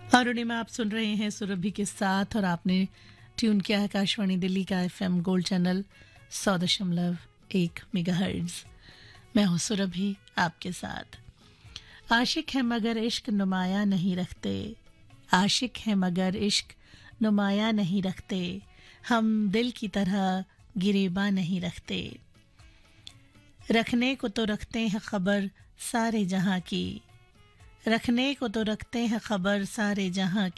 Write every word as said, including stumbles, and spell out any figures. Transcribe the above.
अरुणिमा आप सुन रहे हैं सुरभि के साथ और आपने ट्यून किया है आकाशवाणी दिल्ली का एफएम गोल्ड चैनल सौ दशमलव एक मेगाहर्ट्ज। मैं हूँ सुरभि आपके साथ। आशिक है मगर इश्क नुमाया नहीं रखते, आशिक है मगर इश्क नुमाया नहीं रखते, हम दिल की तरह गिरेबा नहीं रखते। रखने को तो रखते हैं खबर सारे जहां की, रखने को तो रखते हैं खबर सारे जहां